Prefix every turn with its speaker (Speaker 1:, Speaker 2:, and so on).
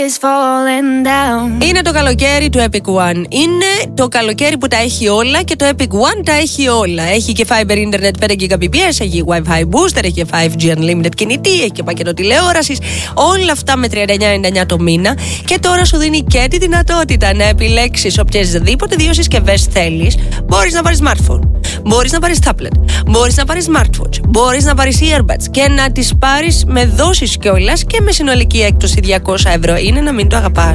Speaker 1: Είναι το καλοκαίρι του Epic One. Είναι το καλοκαίρι που τα έχει όλα και το Epic One τα έχει όλα. Έχει και Fiber Internet 5 Gbps, έχει Wi-Fi Booster, έχει και 5G Unlimited κινητή, έχει και πακέτο τηλεόρασης. Όλα αυτά με 39,99 το μήνα. Και τώρα σου δίνει και τη δυνατότητα να επιλέξεις οποιασδήποτε δύο συσκευές θέλεις. Μπορείς να πάρεις smartphone, μπορείς να πάρεις tablet, μπορείς να πάρεις smartwatch, μπορείς να πάρεις earbuds και να τις πάρεις με δόσεις κιόλας και με συνολική έκπτωση 200 ευρώ. Είναι να μην το αγαπάς?